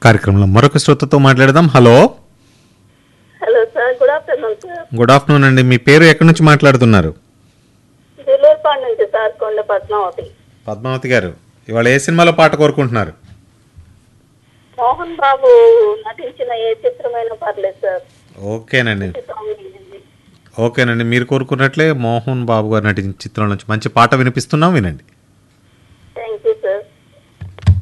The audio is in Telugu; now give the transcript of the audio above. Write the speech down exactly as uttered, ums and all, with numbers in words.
కార్యక్రమంలో మరొక శ్రోతతో మాట్లాడదాం. Hello hello sir, good afternoon sir. Good afternoon అండి. మీ పేరు ఎక్కడి నుంచి మాట్లాడుతున్నారు? దిల్లూరుపాడు నుంచి సార్, కొండ పద్మావతి. పద్మావతి గారు, ఇవాళ ఏ సినిమాలో పాట కోరుకుంటున్నారు? మోహన్ బాబు నటించిన ఏ చిత్రమైనా పర్లేదు సార్. ఓకేనండి, మంచి సాంగ్ వినండి. ఓకేనండి. మీరు కోరుకున్నట్లే మోహన్ బాబు గారు నటించిన చిత్రం నుంచి మంచి పాట వినిపిస్తున్నాం, వినండి.